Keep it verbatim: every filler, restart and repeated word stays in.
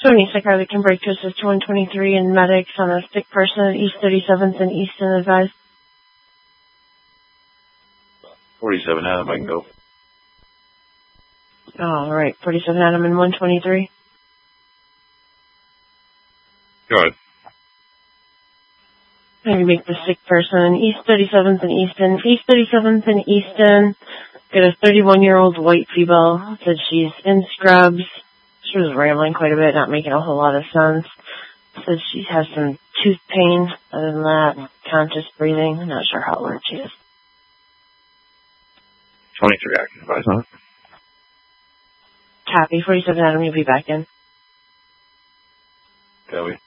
seventy-six Harley can break to assist to one twenty-three and medics on a sick person at East thirty-seventh and Easton advised. forty-seven Adam, I can go. All right, forty-seven Adam and one twenty-three. Go ahead. Maybe make the sick person East thirty-seventh and Easton. East thirty-seventh and Easton. Got a thirty-one-year-old white female. Said she's in scrubs. She was rambling quite a bit, not making a whole lot of sense. Said she has some tooth pain. Other than that, conscious breathing. I'm not sure how alert she is. twenty-three active advice on it. Copy. forty-seven Adam, you'll be back in. Copy.